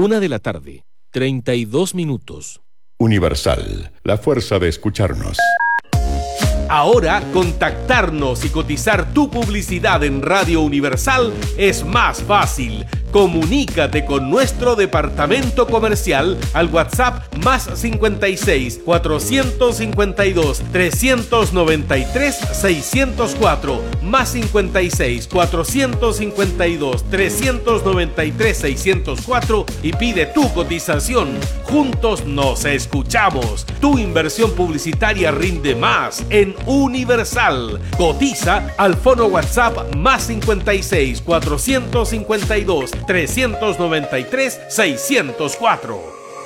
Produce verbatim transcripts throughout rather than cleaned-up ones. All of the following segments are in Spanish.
Una de la tarde, treinta y dos minutos. Universal, la fuerza de escucharnos. Ahora, contactarnos y cotizar tu publicidad en Radio Universal es más fácil. Comunícate con nuestro departamento comercial al WhatsApp más cincuenta y seis, cuatrocientos cincuenta y dos, trescientos noventa y tres, seiscientos cuatro, más cincuenta y seis, cuatrocientos cincuenta y dos, trescientos noventa y tres, seiscientos cuatro y pide tu cotización. Juntos nos escuchamos. Tu inversión publicitaria rinde más en Universal. Cotiza al fono WhatsApp más cincuenta y seis, cuatrocientos cincuenta y dos, trescientos noventa y tres, seiscientos cuatro.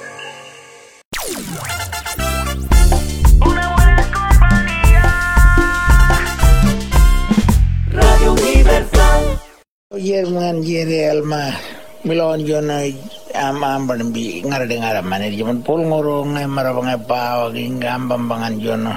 Una buena compañía. Radio Universal. Jerman jere alma milon jona am amban bi ngara de ngara manir jaman pol ngoro ngai marabanga pawa gingam bambangan jono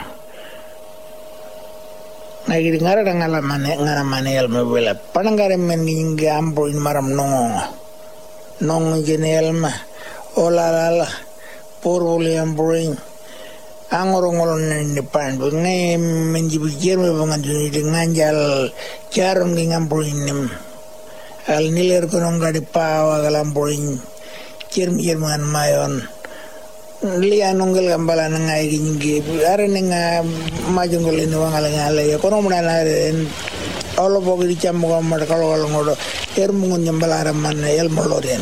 nagi ngara de ngala mane ngara mane alma bela panangare men gingam boin maram nongo nong jene alma olalala por William Brain angoro ngolon ne pan bu ngai menjibi jerme bangan joni de nganjal charon gingam boin al niler kono ngadi pawa galamboin kirm yerman mayon liya nongel gambala ngai gingi are nga majungol ni wangala ngale kono muna na en olo bogi chammo ko mar kalo ngodo termu nyambala man el moloren.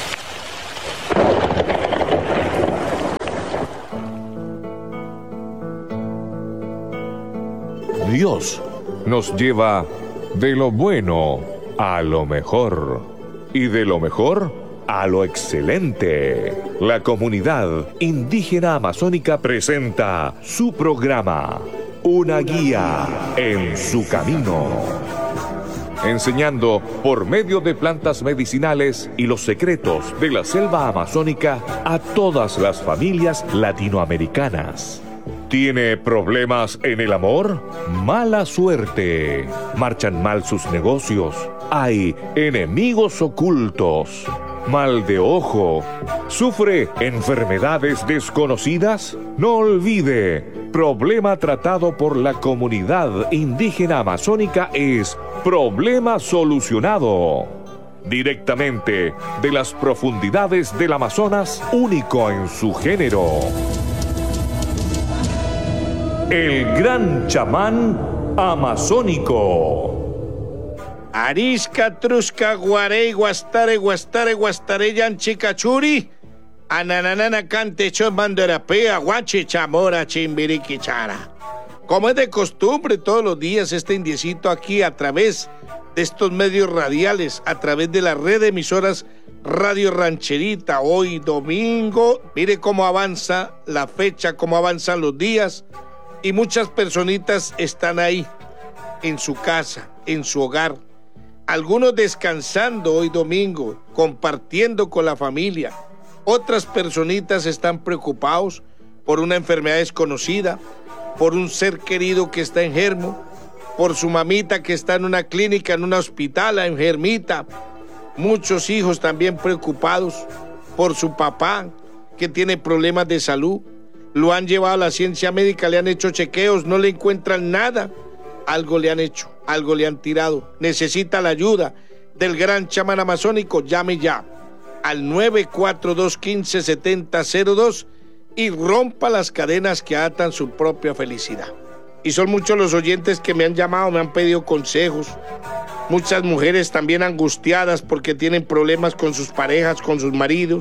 Dios nos lleva de lo bueno a lo mejor, y de lo mejor a lo excelente. La comunidad indígena amazónica presenta su programa, Una guía en su camino, enseñando por medio de plantas medicinales y los secretos de la selva amazónica a todas las familias latinoamericanas. ¿Tiene problemas en el amor? Mala suerte. ¿Marchan mal sus negocios? Hay enemigos ocultos. Mal de ojo. ¿Sufre enfermedades desconocidas? No olvide, problema tratado por la comunidad indígena amazónica es problema solucionado. Directamente de las profundidades del Amazonas, único en su género. El gran chamán amazónico. Arisca, trusca, guarey, guastare, guastare, guastare, yanchicachuri. Ananana, cante, chomanderapea, guachi, chamora, chimbiriqui, chara. Como es de costumbre, todos los días este indiecito aquí a través de estos medios radiales, a través de la red de emisoras Radio Rancherita, hoy domingo. Mire cómo avanza la fecha, cómo avanzan los días. Y muchas personitas están ahí, en su casa, en su hogar. Algunos descansando hoy domingo, compartiendo con la familia. Otras personitas están preocupados por una enfermedad desconocida, por un ser querido que está enfermo, por su mamita que está en una clínica, en un hospital, enfermita. Muchos hijos también preocupados por su papá que tiene problemas de salud. Lo han llevado a la ciencia médica, le han hecho chequeos, no le encuentran nada. Algo le han hecho, algo le han tirado. Necesita la ayuda del gran chamán amazónico. Llame ya al nueve cuatro dos, uno cinco, siete cero cero dos y rompa las cadenas que atan su propia felicidad. Y son muchos los oyentes que me han llamado, me han pedido consejos. Muchas mujeres también angustiadas porque tienen problemas con sus parejas, con sus maridos.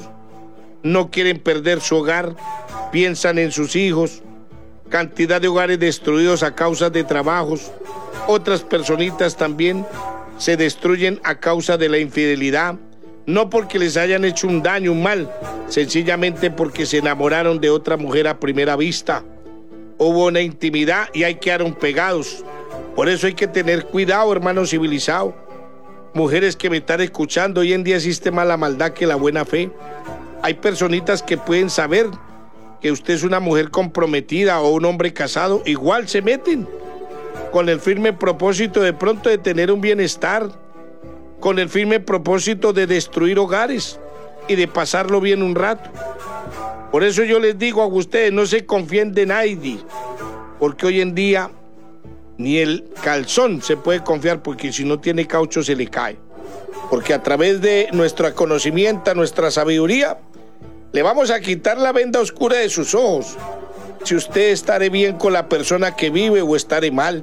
No quieren perder su hogar, piensan en sus hijos. Cantidad de hogares destruidos a causa de trabajos. Otras personitas también se destruyen a causa de la infidelidad. No porque les hayan hecho un daño, un mal, sencillamente porque se enamoraron de otra mujer a primera vista. Hubo una intimidad y ahí quedaron pegados. Por eso hay que tener cuidado, hermano civilizado. Mujeres que me están escuchando, hoy en día existe más la maldad que la buena fe. Hay personitas que pueden saber que usted es una mujer comprometida o un hombre casado, igual se meten con el firme propósito de pronto de tener un bienestar, con el firme propósito de destruir hogares. y de pasarlo bien un rato. Por eso yo les digo a ustedes, no se confíen de nadie, porque hoy en día ni el calzón se puede confiar, porque si no tiene caucho se le cae. Porque a través de nuestro conocimiento, nuestra sabiduría, le vamos a quitar la venda oscura de sus ojos. Si usted estará bien con la persona que vive o estará mal.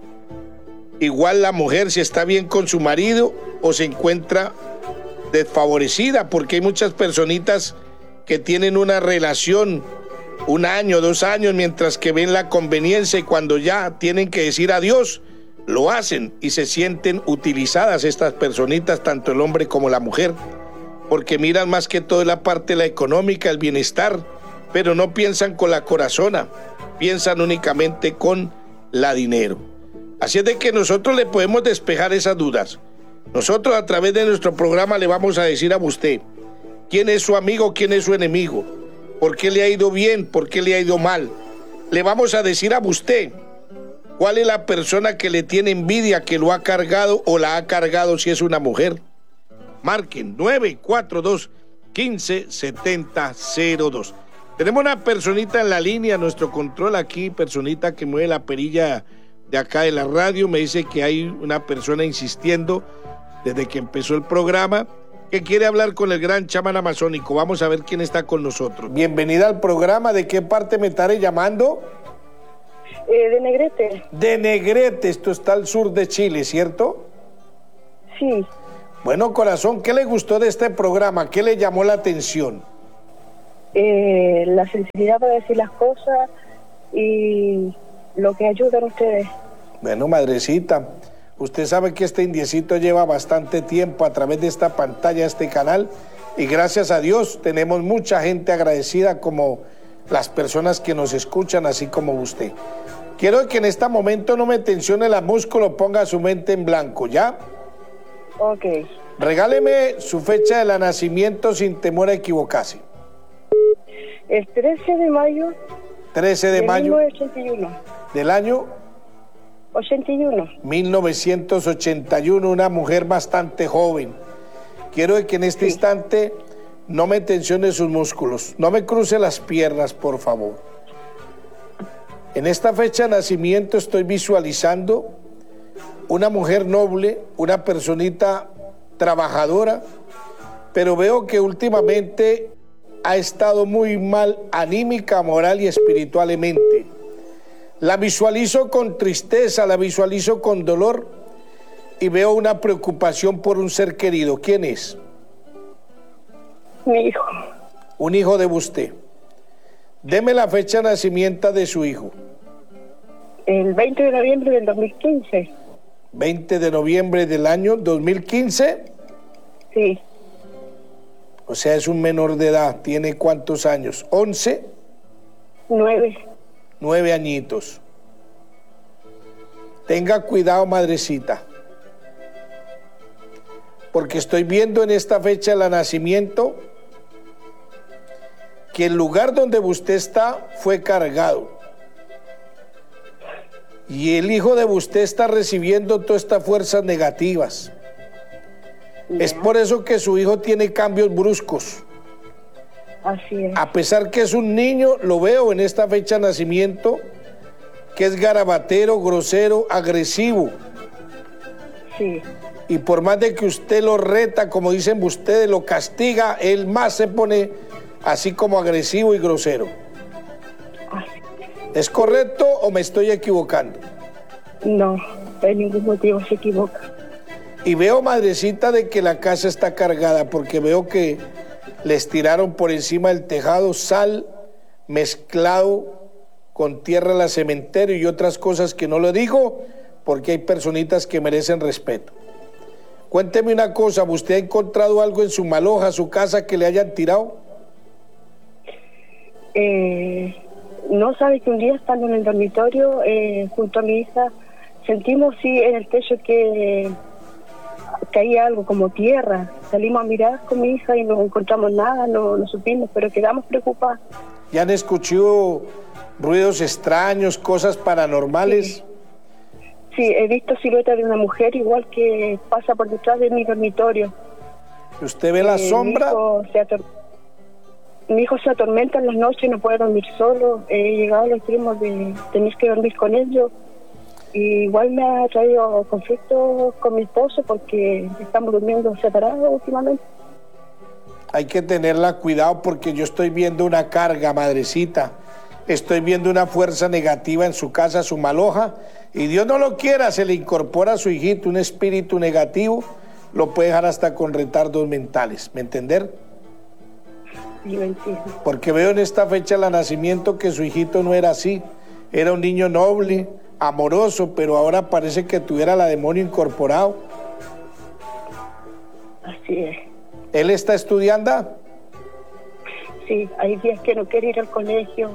Igual la mujer, si está bien con su marido o se encuentra desfavorecida, porque hay muchas personitas que tienen una relación un año, dos años, mientras que ven la conveniencia, y cuando ya tienen que decir adiós, lo hacen y se sienten utilizadas estas personitas, tanto el hombre como la mujer, porque miran más que todo la parte de la económica, el bienestar, pero no piensan con la corazona, piensan únicamente con la dinero. Así es de que nosotros le podemos despejar esas dudas. Nosotros a través de nuestro programa le vamos a decir a usted quién es su amigo, quién es su enemigo, por qué le ha ido bien, por qué le ha ido mal. Le vamos a decir a usted cuál es la persona que le tiene envidia, que lo ha cargado o la ha cargado si es una mujer. Marquen nueve cuatro dos, uno cinco, siete cero cero dos. Tenemos una personita en la línea, nuestro control aquí, personita que mueve la perilla de acá de la radio, me dice que hay una persona insistiendo desde que empezó el programa que quiere hablar con el gran chamán amazónico. Vamos a ver quién está con nosotros. Bienvenida al programa. ¿De qué parte me estaré llamando? Eh, de Negrete. De Negrete, esto está al sur de Chile, ¿cierto? Sí. Bueno, corazón, ¿qué le gustó de este programa? ¿Qué le llamó la atención? Eh, la sensibilidad para decir las cosas y lo que ayudan ustedes. Bueno, madrecita, usted sabe que este indiecito lleva bastante tiempo a través de esta pantalla, este canal, y gracias a Dios tenemos mucha gente agradecida, como las personas que nos escuchan, así como usted. Quiero que en este momento no me tensione la músculo, ponga su mente en blanco, ¿ya? Ok. Regáleme su fecha de la nacimiento sin temor a equivocarse. El trece de mayo. trece de mayo. mil novecientos ochenta y uno. Del año ochenta y uno. mil novecientos ochenta y uno, una mujer bastante joven. Quiero que en este sí. instante no me tensione sus músculos, no me cruce las piernas, por favor. En esta fecha de nacimiento estoy visualizando una mujer noble, una personita trabajadora, pero veo que últimamente ha estado muy mal anímica, moral y espiritualmente. La visualizo con tristeza, la visualizo con dolor y veo una preocupación por un ser querido. ¿Quién es? Mi hijo. Un hijo de usted. Deme la fecha de nacimiento de su hijo. El veinte de noviembre del dos mil quince. veinte de noviembre del año dos mil quince. Sí. O sea, es un menor de edad. ¿Tiene cuántos años? ¿once? Nueve. Nueve añitos. Tenga cuidado, madrecita, porque estoy viendo en esta fecha de nacimiento que el lugar donde usted está fue cargado. Y el hijo de usted está recibiendo todas estas fuerzas negativas. Yeah. Es por eso que su hijo tiene cambios bruscos. Así es. A pesar que es un niño, lo veo en esta fecha de nacimiento, que es garabatero, grosero, agresivo. Sí. Y por más de que usted lo reta, como dicen ustedes, lo castiga, él más se pone así como agresivo y grosero. Así. ¿Es correcto o me estoy equivocando? No, no hay ningún motivo, se equivoca. Y veo, madrecita, de que la casa está cargada, porque veo que les tiraron por encima del tejado sal mezclado con tierra de la cementerio y otras cosas que no lo digo, porque hay personitas que merecen respeto. Cuénteme una cosa, ¿usted ha encontrado algo en su maloja, su casa, que le hayan tirado? Eh, no, sabe que un día estando en el dormitorio eh, junto a mi hija, sentimos sí en el techo que eh, caía algo como tierra. Salimos a mirar con mi hija y no encontramos nada, no, no supimos, pero quedamos preocupados. ¿Ya han escuchado ruidos extraños, cosas paranormales? Sí. Sí, he visto silueta de una mujer igual que pasa por detrás de mi dormitorio. ¿Usted ve la Eh, sombra? Mi hijo, se ator- mi hijo se atormenta en las noches, no puede dormir solo. He llegado a los extremos de tener que dormir con ellos. Y igual me ha traído conflictos con mi esposo porque estamos durmiendo separados últimamente. Hay que tenerla cuidado porque yo estoy viendo una carga, madrecita. Estoy viendo una fuerza negativa en su casa, su maloja. Y Dios no lo quiera, se le incorpora a su hijito un espíritu negativo. Lo puede dejar hasta con retardos mentales. ¿Me entender? Y lo entiendo. Porque veo en esta fecha de nacimiento que su hijito no era así. Era un niño noble, amoroso, pero ahora parece que tuviera la demonio incorporado. Así es. ¿Él está estudiando? Sí, hay días que no quiere ir al colegio.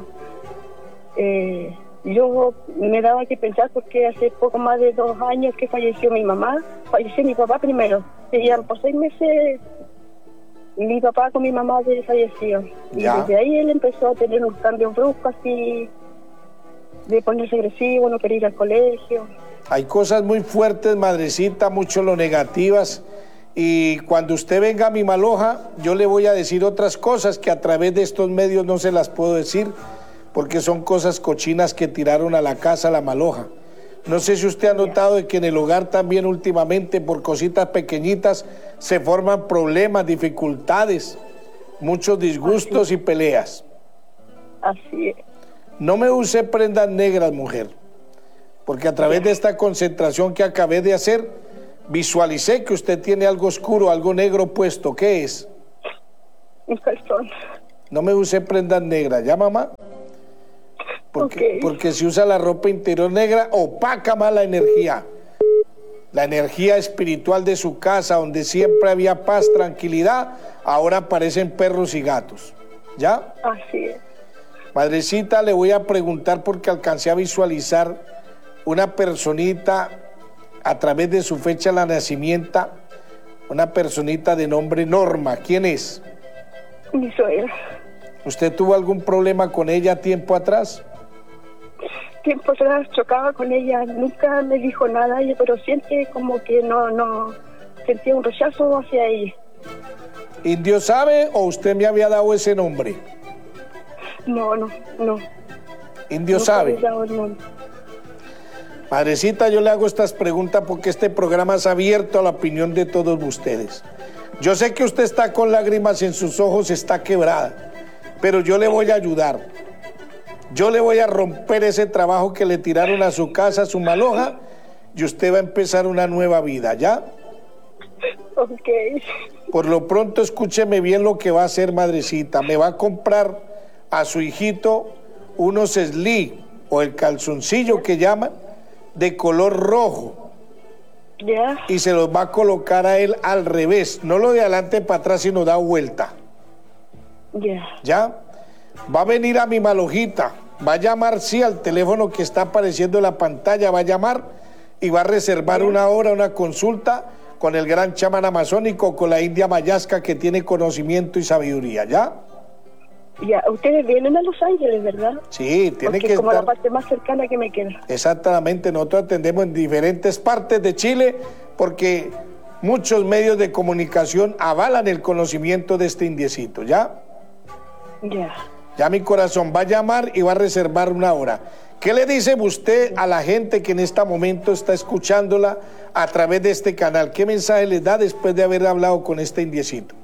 Eh, yo me daba que pensar porque hace poco más de dos años que falleció mi mamá. Falleció mi papá primero. Seguían por seis meses mi papá con mi mamá falleció. Y Ya. desde ahí él empezó a tener unos cambios bruscos así, de ponerse agresivo, no querer ir al colegio. Hay cosas muy fuertes, madrecita, mucho lo negativas. Y cuando usted venga a mi maloja, yo le voy a decir otras cosas que a través de estos medios no se las puedo decir, porque son cosas cochinas que tiraron a la casa la maloja. No sé si usted ha notado de que en el hogar también últimamente por cositas pequeñitas se forman problemas, dificultades, muchos disgustos y peleas. Así es. No me use prendas negras, mujer, porque a través de esta concentración que acabé de hacer, visualicé que usted tiene algo oscuro, algo negro puesto. ¿Qué es? Un calzón. No me use prendas negras, ¿ya, mamá? Porque, Ok. porque si usa la ropa interior negra, opaca más la energía. La energía espiritual de su casa, donde siempre había paz, tranquilidad, ahora aparecen perros y gatos. ¿Ya? Así es. Madrecita, le voy a preguntar porque alcancé a visualizar una personita a través de su fecha de nacimiento, una personita de nombre Norma. ¿Quién es? Mi suegra. ¿Usted tuvo algún problema con ella tiempo atrás? Tiempo atrás chocaba con ella, nunca me dijo nada, ella, pero siente como que no, no, sentía un rechazo hacia ella. ¿Indio sabe o usted me había dado ese nombre? No, no, no. ¿Indio Nunca sabe? me daba el nombre. Madrecita, yo le hago estas preguntas porque este programa es abierto a la opinión de todos ustedes. Yo sé que usted está con lágrimas en sus ojos, está quebrada, pero yo le voy a ayudar. Yo le voy a romper ese trabajo que le tiraron a su casa, a su maloja, y usted va a empezar una nueva vida, ¿ya? Ok. Por lo pronto, escúcheme bien lo que va a hacer, madrecita. Me va a comprar a su hijito unos sli, o el calzoncillo que llaman, de color rojo. Ya. Y se los va a colocar a él al revés, no lo de adelante para atrás, sino da vuelta. Ya. ¿Ya? Va a venir a mi malojita, va a llamar, sí, al teléfono que está apareciendo en la pantalla, va a llamar y va a reservar una hora, una consulta con el gran chamán amazónico, con la India Mayasca, que tiene conocimiento y sabiduría, ¿ya? Ya. Ustedes vienen a Los Ángeles, ¿verdad? Sí, tiene Porque que es como estar... la parte más cercana que me queda. Exactamente, nosotros atendemos en diferentes partes de Chile porque muchos medios de comunicación avalan el conocimiento de este indiecito, ¿ya? Ya. Ya mi corazón va a llamar y va a reservar una hora. ¿Qué le dice usted a la gente que en este momento está escuchándola a través de este canal? ¿Qué mensaje les da después de haber hablado con este indiecito?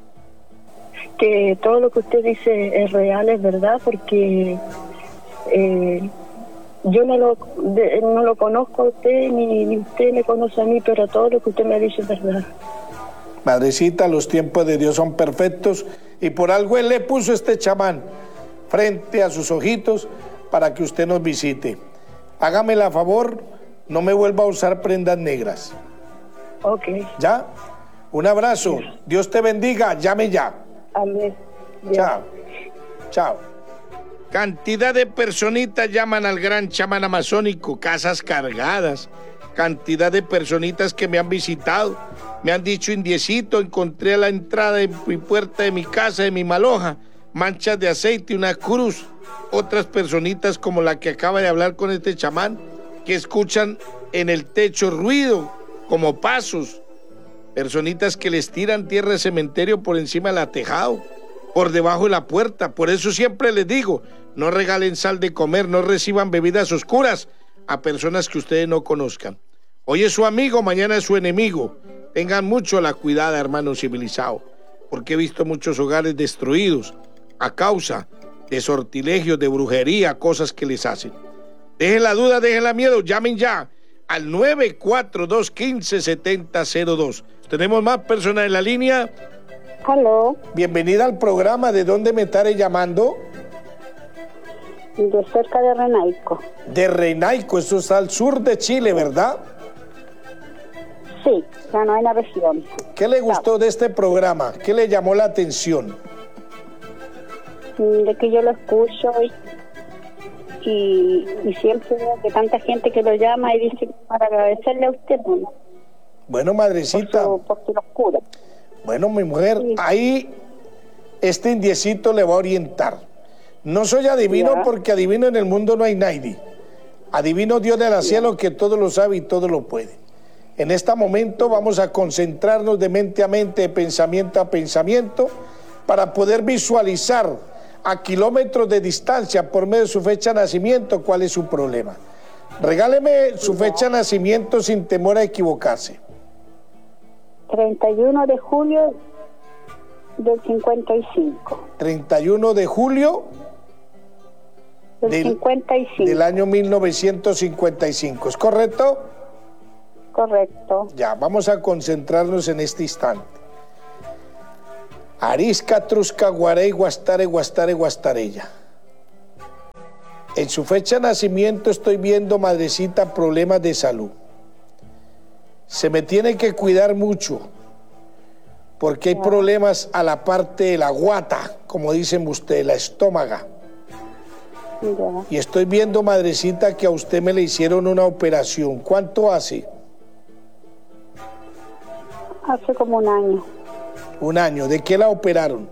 Que todo lo que usted dice es real, es verdad, porque eh, yo no lo de- no lo conozco a usted, ni, ni usted me conoce a mí, pero todo lo que usted me dice es verdad. Madrecita, los tiempos de Dios son perfectos y por algo Él le puso este chamán frente a sus ojitos para que usted nos visite. Hágame la favor, no me vuelva a usar prendas negras. Ok. ¿Ya? Un abrazo. Dios te bendiga. Llame ya. Amén. Ya. Chao. Chao. Cantidad de personitas llaman al gran chamán amazónico, casas cargadas. Cantidad de personitas que me han visitado. Me han dicho, indiecito, encontré a la entrada de mi puerta de mi casa, de mi maloja, manchas de aceite, una cruz. Otras personitas como la que acaba de hablar con este chamán, que escuchan en el techo ruido, como pasos. personitas que les tiran tierra de cementerio por encima del tejado, por debajo de la puerta. Por eso siempre les digo, no regalen sal de comer, no reciban bebidas oscuras a personas que ustedes no conozcan. Hoy es su amigo, mañana es su enemigo. Tengan mucho la cuidada, hermano civilizado, porque he visto muchos hogares destruidos a causa de sortilegios, de brujería, cosas que les hacen. Dejen la duda, dejen la miedo, llamen ya al nueve cuatro dos, uno cinco, siete cero cero dos. Tenemos más personas en la línea. Aló. Bienvenida al programa. ¿De dónde me estaré llamando? De cerca de Renaico. De Renaico, eso es al sur de Chile, ¿verdad? Sí, ya no hay la región. ¿Qué le gustó de este programa? ¿Qué le llamó la atención? De que yo lo escucho y, y, y siempre veo que tanta gente que lo llama y dice para agradecerle a usted, ¿no? Bueno, madrecita. Por su, por su locura. Bueno, mi mujer, sí. Ahí este indiecito le va a orientar. No soy adivino ya. Porque adivino en el mundo no hay nadie. Adivino Dios del ya. Cielo que todo lo sabe y todo lo puede. En este momento vamos a concentrarnos de mente a mente, de pensamiento a pensamiento, para poder visualizar a kilómetros de distancia por medio de su fecha de nacimiento cuál es su problema. Regáleme su fecha de nacimiento sin temor a equivocarse. treinta y uno de julio del cincuenta y cinco. treinta y uno de julio del, del cincuenta y cinco. Del año mil novecientos cincuenta y cinco, ¿es correcto? Correcto. Ya, vamos a concentrarnos en este instante. Arisca, Trusca, Guarey, Guastare, Guastare, Guastarella. En su fecha de nacimiento estoy viendo, madrecita, problemas de salud. Se me tiene que cuidar mucho, porque hay problemas a la parte de la guata, como dicen ustedes, la estómaga. Ya. Y estoy viendo, madrecita, que a usted me le hicieron una operación. ¿Cuánto hace? Hace como un año. Un año. ¿De qué la operaron?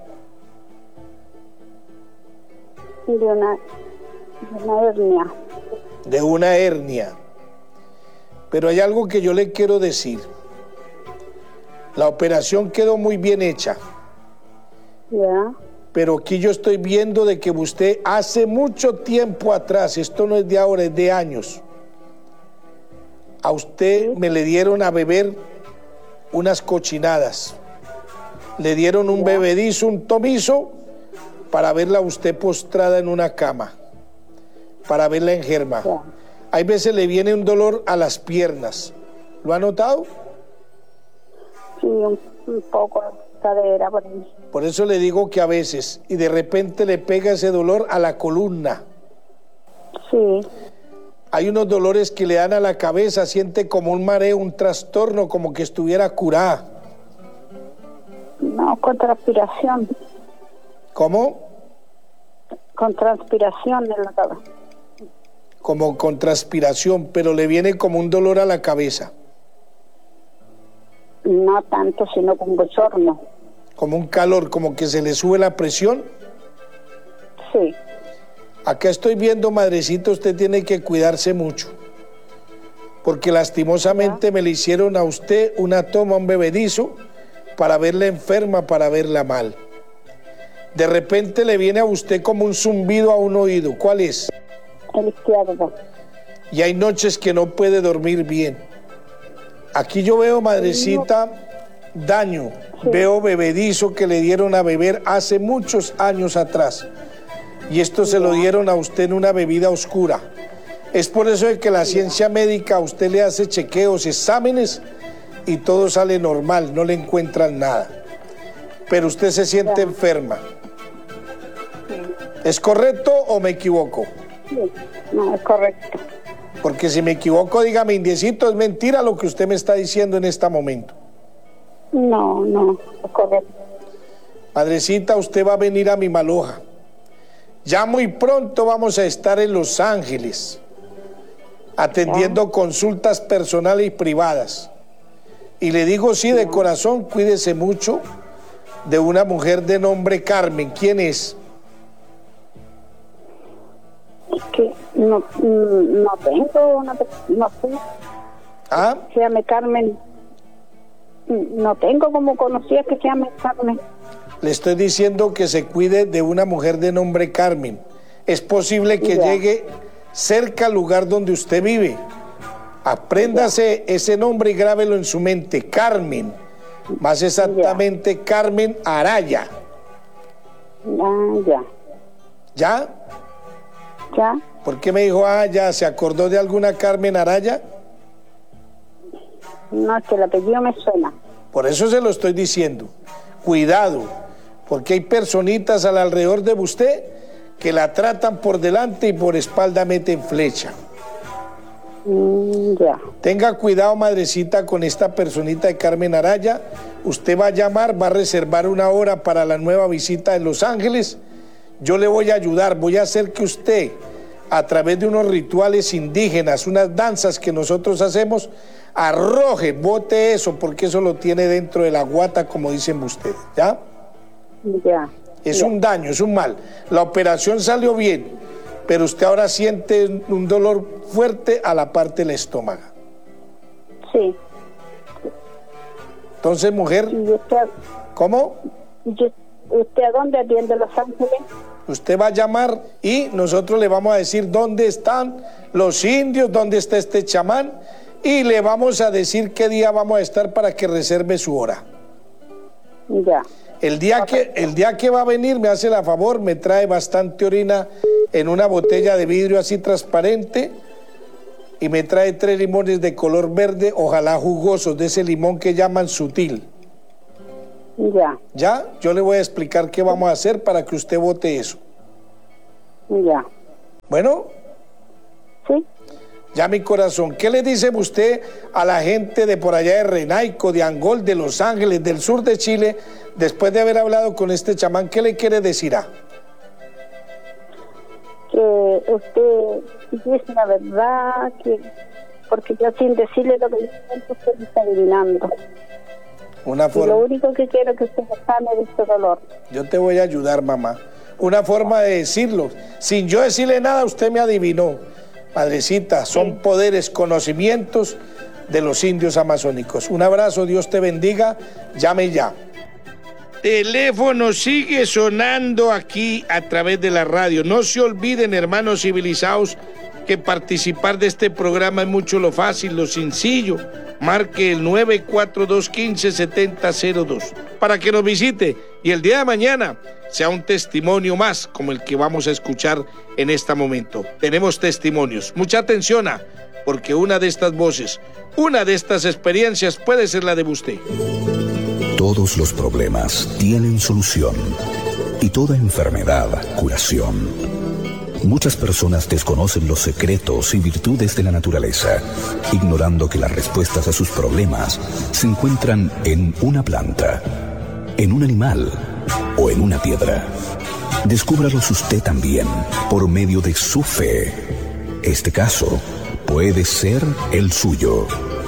De una, de una hernia. De una hernia. Pero hay algo que yo le quiero decir. La operación quedó muy bien hecha. Ya. Pero aquí yo estoy viendo de que usted hace mucho tiempo atrás, esto no es de ahora, es de años, a usted ¿Sí? me le dieron a beber unas cochinadas. Le dieron un ya. bebedizo, un tomizo, para verla a usted postrada en una cama, para verla enferma. Ya. Hay veces le viene un dolor a las piernas. ¿Lo ha notado? Sí, un, un poco cadera por ahí. Por eso le digo que a veces, y de repente le pega ese dolor a la columna. Sí. Hay unos dolores que le dan a la cabeza, siente como un mareo, un trastorno, como que estuviera curada. No, con transpiración. ¿Cómo? Con transpiración en la cabeza. Como con transpiración, pero le viene como un dolor a la cabeza. No tanto, sino con bochorno. Como un calor, como que se le sube la presión. Sí. Acá estoy viendo, madrecita, usted tiene que cuidarse mucho. Porque lastimosamente ¿Ya? me le hicieron a usted una toma, un bebedizo, para verla enferma, para verla mal. De repente le viene a usted como un zumbido a un oído. ¿Cuál es? El izquierdo. Y hay noches que no puede dormir bien. Aquí yo veo, madrecita, daño. Sí. Veo bebedizo que le dieron a beber hace muchos años atrás. Y esto se lo dieron a usted en una bebida oscura. Es por eso de que la ciencia médica a usted le hace chequeos, exámenes, y todo sale normal, no le encuentran nada. Pero usted se siente enferma. ¿Es correcto o me equivoco? Sí, no, es correcto. Porque si me equivoco, dígame, indiecito, es mentira lo que usted me está diciendo en este momento. No, no, es correcto. Madrecita, usted va a venir a mi Maloja. Ya muy pronto vamos a estar en Los Ángeles, atendiendo ¿Ya? consultas personales y privadas. Y le digo sí, de corazón, cuídese mucho de una mujer de nombre Carmen. ¿Quién es? Es que no, no tengo una... No sé. ¿Ah? Se llama Carmen. no tengo como conocida que se llame Carmen. Le estoy diciendo que se cuide de una mujer de nombre Carmen. Es posible que Ya. llegue cerca al lugar donde usted vive. Apréndase ese nombre y grábelo en su mente, Carmen. Más exactamente, Carmen Araya. Ah, ya, ¿Ya? ya. ¿Por qué me dijo, ah, ya? ¿Se acordó de alguna Carmen Araya? No, es que el apellido me suena. Por eso se lo estoy diciendo. Cuidado, porque hay personitas al alrededor de usted que la tratan por delante y por espalda meten flecha. Mm, ya. Tenga cuidado, madrecita, con esta personita de Carmen Araya. Usted va a llamar, va a reservar una hora para la nueva visita de Los Ángeles. Yo le voy a ayudar, voy a hacer que usted, a través de unos rituales indígenas, unas danzas que nosotros hacemos, arroje, bote eso, porque eso lo tiene dentro de la guata, como dicen ustedes, ¿ya? Ya. Es ya. un daño, es un mal. La operación salió bien, pero usted ahora siente un dolor fuerte a la parte del estómago. Sí. Entonces, mujer, ¿Y usted, ¿cómo? y usted a dónde atiende Los Ángeles? Usted va a llamar y nosotros le vamos a decir dónde están los indios, dónde está este chamán, y le vamos a decir qué día vamos a estar para que reserve su hora. Ya. El día que, el día que va a venir, me hace la favor, me trae bastante orina en una botella de vidrio así transparente y me trae tres limones de color verde, ojalá jugosos, de ese limón que llaman sutil. Ya. ¿Ya? Yo le voy a explicar qué vamos a hacer para que usted bote eso. Ya. Bueno, Sí. ya mi corazón, ¿qué le dice usted a la gente de por allá de Renaico, de Angol, de Los Ángeles, del sur de Chile, después de haber hablado con este chamán? ¿Qué le quiere decir? Ah? Que usted dice la verdad, que porque yo sin decirle lo que yo siento, usted me está adivinando. Una Y forma. lo único que quiero es que usted me sane de este dolor. Yo te voy a ayudar, mamá. Una forma de decirlo. Sin yo decirle nada, usted me adivinó. Madrecita, son poderes, conocimientos de los indios amazónicos. Un abrazo, Dios te bendiga. Llame ya. Teléfono sigue sonando aquí a través de la radio. No se olviden, hermanos civilizados, que participar de este programa es mucho lo fácil, lo sencillo. Marque el nueve cuatro dos uno cinco siete cero cero dos para que nos visite y el día de mañana sea un testimonio más como el que vamos a escuchar en este momento. Tenemos testimonios. Mucha atención, a, porque una de estas voces, una de estas experiencias puede ser la de usted. Todos los problemas tienen solución y toda enfermedad curación. Muchas personas desconocen los secretos y virtudes de la naturaleza, ignorando que las respuestas a sus problemas se encuentran en una planta, en un animal o en una piedra. Descúbralos usted también por medio de su fe. Este caso puede ser el suyo.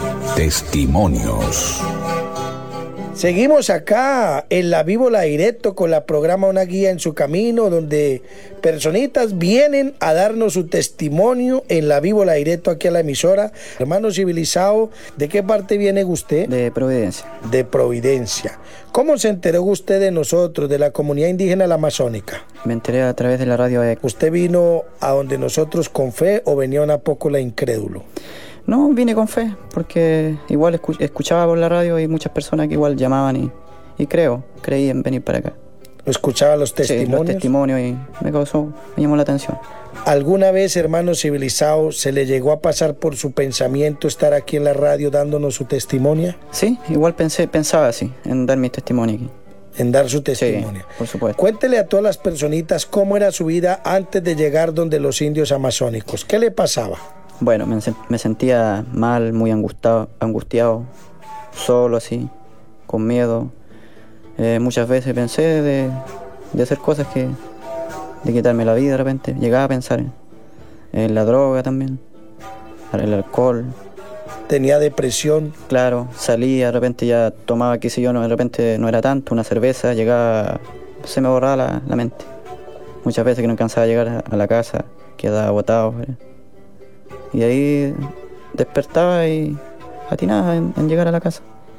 Testimonios. Seguimos acá en la Víbola Directo con la programa Una Guía en su Camino, donde personitas vienen a darnos su testimonio en la Víbola Directo aquí a la emisora. Hermano civilizado, ¿de qué parte viene usted? De Providencia. De Providencia. ¿Cómo se enteró usted de nosotros, de la comunidad indígena la amazónica? Me enteré a través de la radio E C O. ¿Usted vino a donde nosotros con fe o venía un poco la incrédulo? No, vine con fe, porque igual escu- escuchaba por la radio y muchas personas que igual llamaban y, y creo, creí en venir para acá. ¿Escuchaba los testimonios? Sí, los testimonios y me causó, me llamó la atención. ¿Alguna vez, hermano civilizado, se le llegó a pasar por su pensamiento estar aquí en la radio dándonos su testimonio? Sí, igual pensé, pensaba así, en dar mi testimonio aquí. En dar su testimonio. Sí, por supuesto. Cuéntele a todas las personitas cómo era su vida antes de llegar donde los indios amazónicos. ¿Qué le pasaba? Bueno, me, me sentía mal, muy angustiado, angustiado, solo así, con miedo. Eh, muchas veces pensé de, de hacer cosas que, de quitarme la vida de repente. Llegaba a pensar en, en la droga también, el alcohol. Tenía depresión. Claro, salía, de repente ya tomaba, qué sé yo, no, de repente no era tanto, una cerveza, llegaba, se me borraba la, la mente. Muchas veces que no alcanzaba a llegar a, a la casa, quedaba botado. ¿verdad? Y ahí despertaba y atinaba en, en llegar a la casa.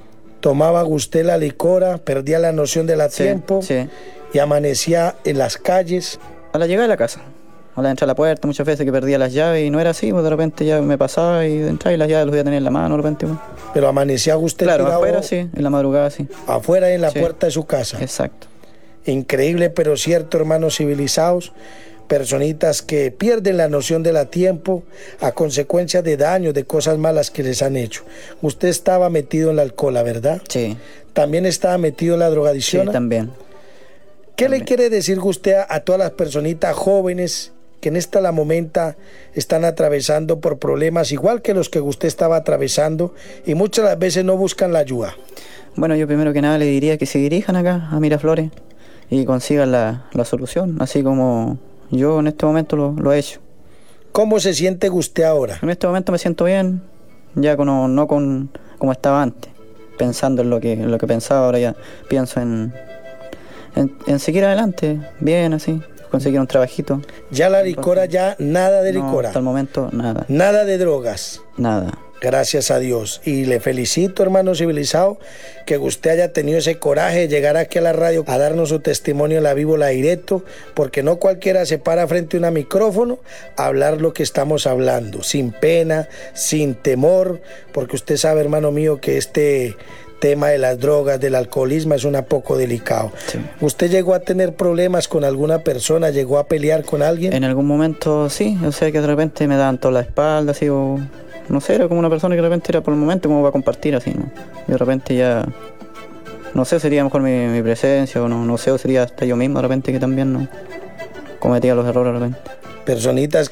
tomaba usted la licora, perdía la noción del Sí, tiempo sí. y amanecía en las calles. A la llegada de la casa, a la entrada a la puerta, muchas veces que perdía las llaves y no era así, pues de repente ya me pasaba y de entrada y las llaves los voy a tener en la mano de repente. Pues. Pero amanecía usted Claro, tirado afuera sí, en la madrugada sí. afuera en la Sí. puerta de su casa. Exacto. Increíble pero cierto, hermanos civilizados. Personitas que pierden la noción del tiempo a consecuencia de daños, de cosas malas que les han hecho. Usted estaba metido en la alcohol, ¿verdad? Sí. También estaba metido en la Sí, drogadicción. también. ¿Qué también. le quiere decir usted a, a todas las personitas jóvenes que en esta la momenta están atravesando por problemas igual que los que usted estaba atravesando y muchas las veces no buscan la ayuda? Bueno, yo primero que nada le diría que se dirijan acá a Miraflores y consigan la, la solución, así como yo en este momento lo, lo he hecho. ¿Cómo se siente usted ahora? En este momento me siento bien, ya con, no con como estaba antes, pensando en lo que, en lo que pensaba, ahora ya pienso en, en, en seguir adelante, bien así, conseguir un trabajito. Ya la licora, ya nada de No, licora. hasta el momento nada, Nada de drogas. nada. Gracias a Dios. Y le felicito, hermano civilizado, que usted haya tenido ese coraje de llegar aquí a la radio a darnos su testimonio en la víbola directo, porque no cualquiera se para frente a un micrófono a hablar lo que estamos hablando, sin pena, sin temor, porque usted sabe, hermano mío, que este tema de las drogas, del alcoholismo es un poco delicado. Sí. ¿Usted llegó a tener problemas con alguna persona? ¿Llegó a pelear con alguien? En algún momento sí, o sea que de repente me daban toda la espalda, así, o no sé, era como una persona que de repente era por el momento como va a compartir así, ¿no? Y de repente ya, no sé, sería mejor mi, mi presencia, o no, no sé, o sería hasta yo mismo de repente que también no cometía los errores de repente. Personitas